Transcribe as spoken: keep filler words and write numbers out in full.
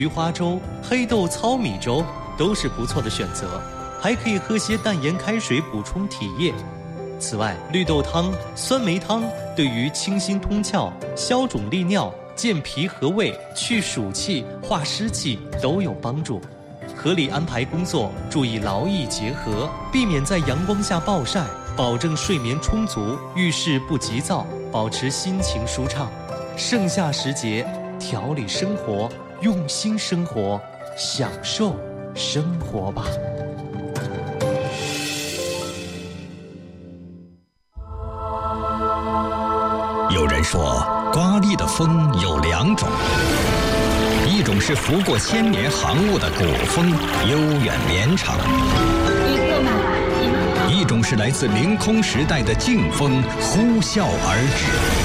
菊花粥、黑豆糙米粥都是不错的选择，还可以喝些淡盐开水补充体液。此外，绿豆汤、酸梅汤对于清心通窍、消肿利尿、健脾和胃、去暑气、化湿气都有帮助。合理安排工作，注意劳逸结合，避免在阳光下暴晒，保证睡眠充足，遇事不急躁，保持心情舒畅。盛夏时节，调理生活，用心生活，享受生活吧。 有人说，刮力的风有两种，一种是拂过千年航路的古风，悠远绵长；一种是来自凌空时代的劲风，呼啸而至。